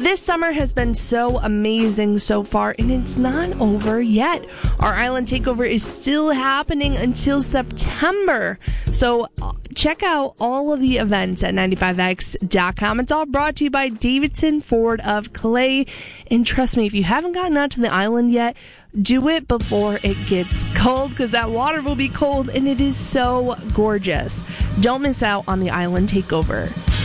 This summer has been so amazing so far, and it's not over yet. Our island takeover is still happening until September. So check out all of the events at 95X.com. It's all brought to you by Davidson Ford of Clay. And trust me, if you haven't gotten out to the island yet, do it before it gets cold, because that water will be cold and it is so gorgeous. Don't miss out on the island takeover.